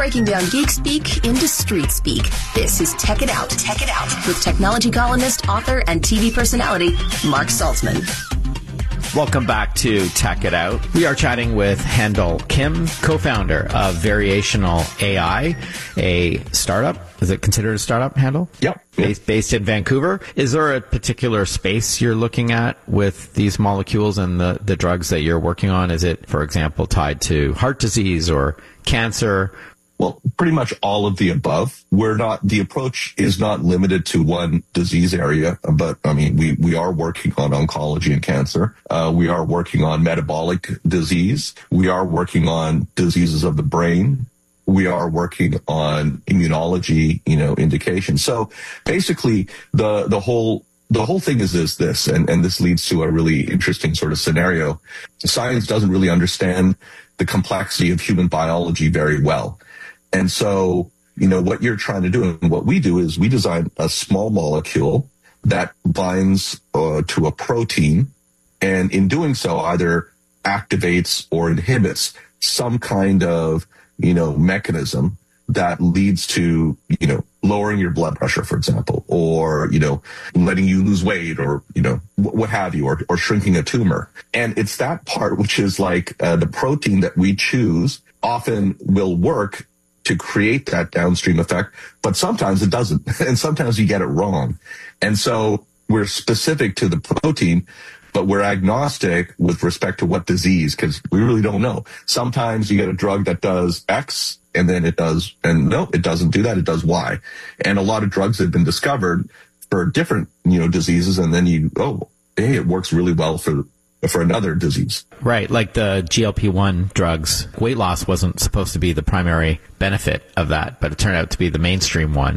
Breaking down geek speak into street speak. This is Tech It Out. Tech It Out with technology columnist, author, and TV personality Mark Saltzman. Welcome back to Tech It Out. We are chatting with Handel Kim, co-founder of Variational AI, a startup. Is it considered a startup, Handel? Yep. Based in Vancouver. Is there a particular space you're looking at with these molecules and the drugs that you're working on? Is it, for example, tied to heart disease or cancer? Well, pretty much all of the above. The approach is not limited to one disease area, but I mean, we are working on oncology and cancer. We are working on metabolic disease. We are working on diseases of the brain. We are working on immunology, indications. So basically the whole thing is this, and this leads to a really interesting sort of scenario. Science doesn't really understand the complexity of human biology very well. And so, what you're trying to do and what we do is we design a small molecule that binds to a protein, and in doing so either activates or inhibits some kind of, mechanism that leads to, lowering your blood pressure, for example, or, letting you lose weight or, what have you, or shrinking a tumor. And it's that part, which is like the protein that we choose often will work to create that downstream effect, but sometimes it doesn't. And sometimes you get it wrong. And so we're specific to the protein, but we're agnostic with respect to what disease, because we really don't know. Sometimes you get a drug that does X and then it does, and no, it doesn't do that. It does Y. And a lot of drugs have been discovered for different, diseases. And then hey, it works really well for another disease. Right, like the GLP-1 drugs. Weight loss wasn't supposed to be the primary benefit of that, but it turned out to be the mainstream one,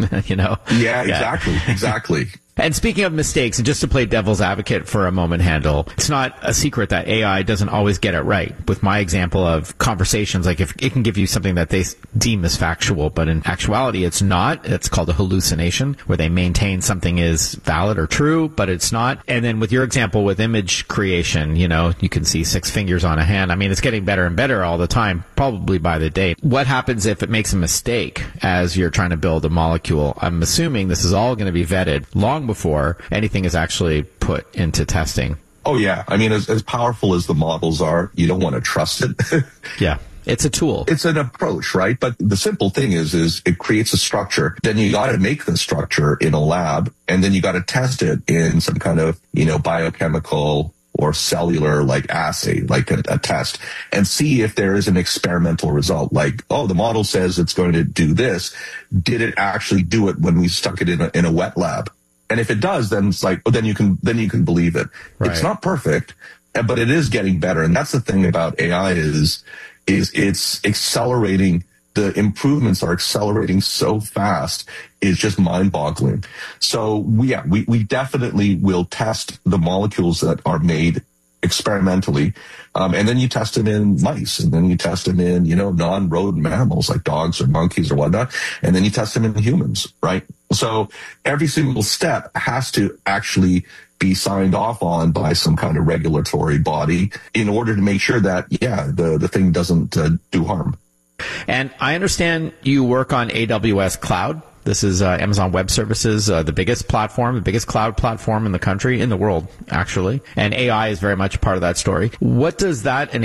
Yeah, exactly. And speaking of mistakes, and just to play devil's advocate for a moment, Handel, it's not a secret that AI doesn't always get it right. With my example of conversations, like if it can give you something that they deem as factual, but in actuality it's not. It's called a hallucination, where they maintain something is valid or true, but it's not. And then with your example with image creation, you can see 6 fingers on a hand. I mean, it's getting better and better all the time, probably by the day. What happens if it makes a mistake as you're trying to build a molecule? I'm assuming this is all going to be vetted long before anything is actually put into testing. Oh, yeah. I mean, as powerful as the models are, you don't want to trust it. Yeah. It's a tool. It's an approach, right? But the simple thing is it creates a structure. Then you got to make the structure in a lab, and then you got to test it in some kind of, biochemical or cellular assay, like a test, and see if there is an experimental result. Like, the model says it's going to do this. Did it actually do it when we stuck it in a wet lab? And if it does, then it's like, then you can believe it. Right. It's not perfect, but it is getting better. And that's the thing about AI is it's accelerating. The improvements are accelerating so fast. It's just mind boggling. So we definitely will test the molecules that are made experimentally. And then you test them in mice, and then you test them in, non-rodent mammals like dogs or monkeys or whatnot. And then you test them in humans, right? So every single step has to actually be signed off on by some kind of regulatory body in order to make sure that, the thing doesn't do harm. And I understand you work on AWS Cloud. This is Amazon Web Services, the biggest platform, the biggest cloud platform in the country, in the world, actually. And AI is very much part of that story. What does that